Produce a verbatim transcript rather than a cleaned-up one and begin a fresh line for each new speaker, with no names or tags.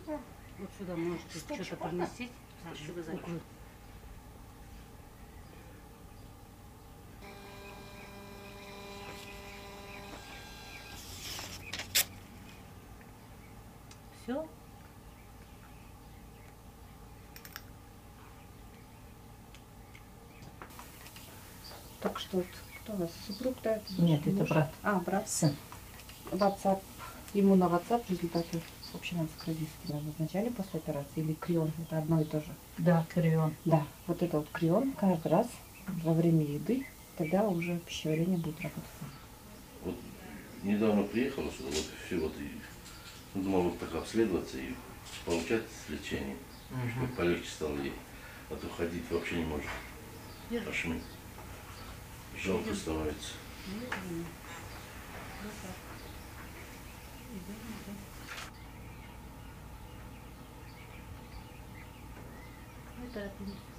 Вот сюда можете что-то поместить. Сюда закрыть. Все.
Так что, кто у вас? Супруг, да?
Нет, это брат.
А, брат.
Сын.
WhatsApp. Ему на WhatsApp результаты общенародно-кровические назначали после операции или крион? Это одно и то же.
Да, крион.
Да, вот это вот крион каждый раз во время еды, тогда уже пищеварение будет работать.
Вот недавно приехала сюда, вот все вот и ну, думал вот так обследоваться и получать лечение, угу. Чтобы полегче стало ей. А то ходить вообще не может. Аж мне жалко становится.
Это